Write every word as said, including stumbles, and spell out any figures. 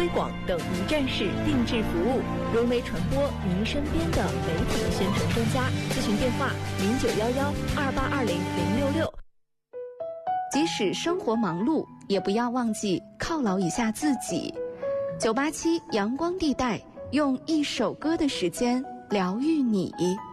推广等一站式定制服务，沦为传播您身边的媒体宣传专家。咨询电话零九幺幺二八二零零六六。 即使生活忙碌，也不要忘记犒劳一下自己。九八七阳光地带，用一首歌的时间疗愈你。